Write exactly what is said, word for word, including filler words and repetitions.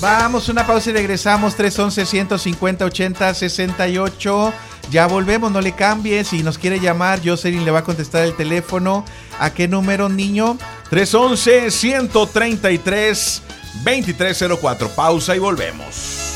Vamos, una pausa y regresamos. Tres once, ciento cincuenta, ochenta, sesenta y ocho. Ya volvemos, no le cambies. Si nos quiere llamar, Jocelyn le va a contestar el teléfono. ¿A qué número, niño? tres once, ciento treinta y tres, veintitrés cero cuatro. Pausa y volvemos.